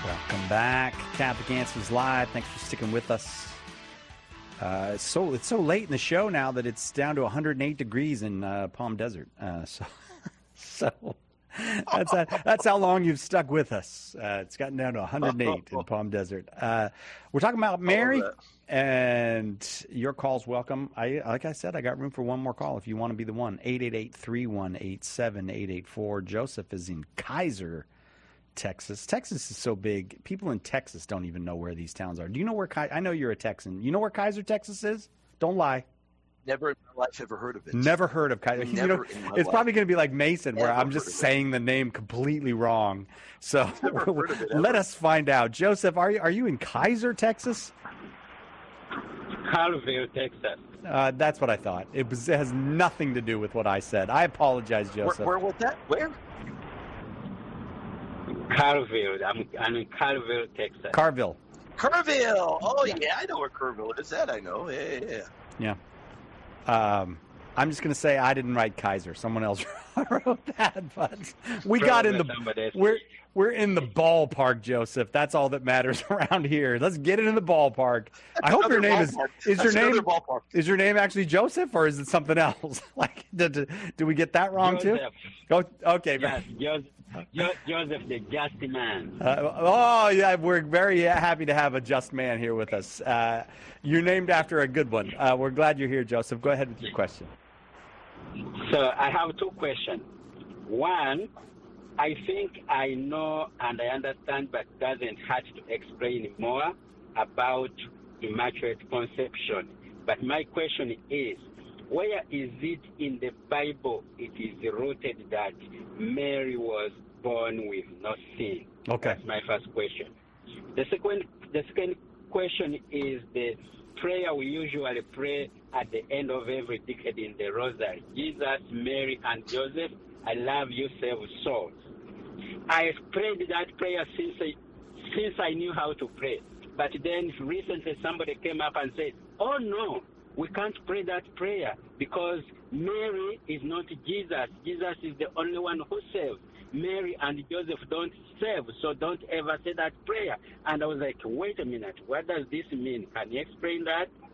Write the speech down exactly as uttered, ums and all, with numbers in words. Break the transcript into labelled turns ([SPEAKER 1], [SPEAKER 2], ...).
[SPEAKER 1] Welcome back. Catholic Answers Live. Thanks for sticking with us. Uh, it's so it's so late in the show now that it's down to one hundred eight degrees in uh, Palm Desert. Uh, so so that's a, that's how long you've stuck with us. Uh, it's gotten down to one hundred eight in Palm Desert. Uh, we're talking about Mary, and your call's welcome. I like I said, I got room for one more call if you want to be the one. eight eight eight, three one eight, seven eight eight four. Joseph is in Kaiser, Texas. Texas is so big. People in Texas don't even know where these towns are. Do you know where Ki- I know you're a Texan. You know where Kaiser, Texas is? Don't lie.
[SPEAKER 2] Never in my life ever heard of it.
[SPEAKER 1] Never heard of Kaiser.
[SPEAKER 2] Never
[SPEAKER 1] you know,
[SPEAKER 2] in my
[SPEAKER 1] it's
[SPEAKER 2] life.
[SPEAKER 1] probably going to be like Mason, where
[SPEAKER 2] Never
[SPEAKER 1] I'm just
[SPEAKER 2] heard of it.
[SPEAKER 1] saying the name completely wrong. So
[SPEAKER 2] Never heard of it
[SPEAKER 1] let
[SPEAKER 2] ever.
[SPEAKER 1] us find out. Joseph, are you are you in Kaiser, Texas?
[SPEAKER 3] Carville, Texas.
[SPEAKER 1] Uh, that's what I thought. It was it has nothing to do with what I said. I apologize,
[SPEAKER 2] Where,
[SPEAKER 1] Joseph.
[SPEAKER 2] where was that? Where?
[SPEAKER 3] Carville. I'm, I'm in Carville, Texas.
[SPEAKER 1] Carville.
[SPEAKER 2] Kerrville. Oh, yeah. I know where Kerrville is. That I know. Yeah, yeah, yeah.
[SPEAKER 1] Yeah. Um, I'm just going to say I didn't write Kaiser. Someone else wrote that, but we got in the
[SPEAKER 3] Somebody-
[SPEAKER 1] we're we're in the ballpark, Joseph. That's all that matters around here. Let's get it in the ballpark. I hope your
[SPEAKER 2] Another
[SPEAKER 1] name is
[SPEAKER 2] ballpark.
[SPEAKER 1] is your
[SPEAKER 2] That's
[SPEAKER 1] name
[SPEAKER 2] another ballpark.
[SPEAKER 1] is your name actually Joseph, or is it something else? Like did, did, did we get that wrong
[SPEAKER 3] Joseph.
[SPEAKER 1] too? Oh, okay.
[SPEAKER 3] Yes, Joseph, Jo- Joseph, the just man.
[SPEAKER 1] Uh, oh, yeah, we're very happy to have a just man here with us. Uh, you're named after a good one. Uh, we're glad you're here, Joseph. Go ahead with your question.
[SPEAKER 3] So I have two questions. One, I think I know and I understand, but doesn't have to explain more about Immaculate Conception. But my question is, where is it in the Bible it is rooted that Mary was born with no sin?
[SPEAKER 1] Okay.
[SPEAKER 3] That's my first question. The second, the second question is the prayer we usually pray at the end of every decade in the Rosary. Jesus, Mary, and Joseph, I love you, save souls. I prayed that prayer since I, since I knew how to pray. But then recently somebody came up and said, oh no, we can't pray that prayer because Mary is not Jesus. Jesus is the only one who saves. Mary and Joseph don't save, so don't ever say that prayer. And I was like, wait a minute, what does this mean? Can you explain that?